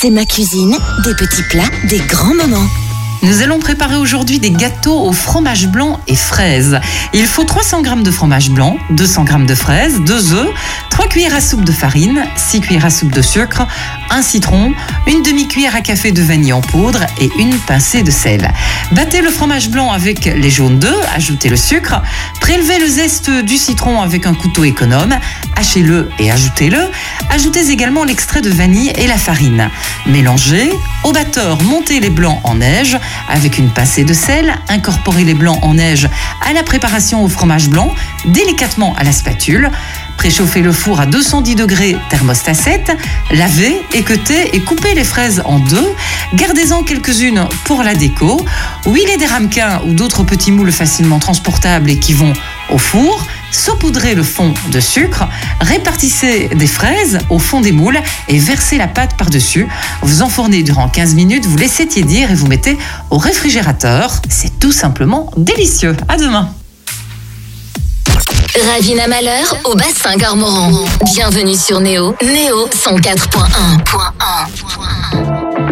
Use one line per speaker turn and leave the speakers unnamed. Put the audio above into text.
C'est ma cuisine, des petits plats, des grands moments.
Nous allons préparer aujourd'hui des gâteaux au fromage blanc et fraises. Il faut 300 g de fromage blanc, 200 g de fraises, 2 œufs, 3 cuillères à soupe de farine, 6 cuillères à soupe de sucre, un citron, une demi-cuillère à café de vanille en poudre et une pincée de sel. Battez le fromage blanc avec les jaunes d'œufs, ajoutez le sucre, prélevez le zeste du citron avec un couteau économe, hachez-le et ajoutez-le. Ajoutez également l'extrait de vanille et la farine. Mélangez. Au batteur, montez les blancs en neige avec une pincée de sel. Incorporez les blancs en neige à la préparation au fromage blanc, délicatement à la spatule. Préchauffez le four à 210 degrés, thermostat 7. Lavez, équeutez et coupez les fraises en deux. Gardez-en quelques-unes pour la déco. Huilez des ramequins ou d'autres petits moules facilement transportables et qui vont au four. Saupoudrez le fond de sucre, répartissez des fraises au fond des moules et versez la pâte par-dessus. Vous enfournez durant 15 minutes, vous laissez tiédir et vous mettez au réfrigérateur. C'est tout simplement délicieux. À demain.
Ravina Malheur au bassin Garmoran. Bienvenue sur Néo 104.1.